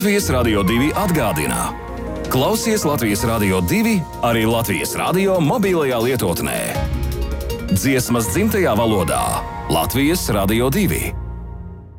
Latvijas Radio 2 atgādina. Klausies Latvijas Radio 2 arī Latvijas radio mobilajā lietotnē. Dziesmas dzimtajā valodā. Latvijas Radio 2.